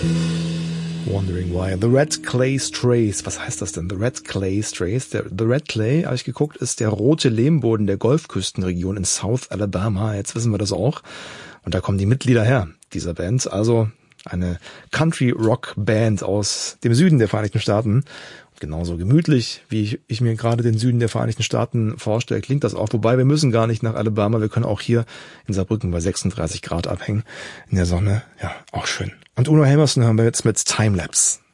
Wondering Why. The Red Clay Strays. Was heißt das denn? The Red Clay Strays. The Red Clay, habe ich geguckt, ist der rote Lehmboden der Golfküstenregion in South Alabama. Jetzt wissen wir das auch. Und da kommen die Mitglieder her, dieser Band. Also eine Country-Rock-Band aus dem Süden der Vereinigten Staaten. Genauso gemütlich, wie ich mir gerade den Süden der Vereinigten Staaten vorstelle, klingt das auch. Wobei, wir müssen gar nicht nach Alabama. Wir können auch hier in Saarbrücken bei 36 Grad abhängen. In der Sonne, ja, auch schön. Und Uno Helmerson hören wir jetzt mit Timelapse.